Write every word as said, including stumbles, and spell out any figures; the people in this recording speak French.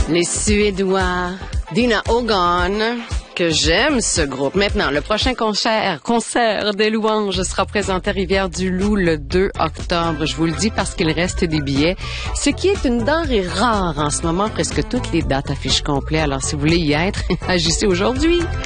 Les Suédois, Dina Hogan, que j'aime ce groupe. Maintenant, le prochain concert, concert des louanges sera présenté à Rivière-du-Loup le deux octobre. Je vous le dis parce qu'il reste des billets, ce qui est une denrée rare en ce moment. Presque toutes les dates affichent complet. Alors, si vous voulez y être, agissez aujourd'hui.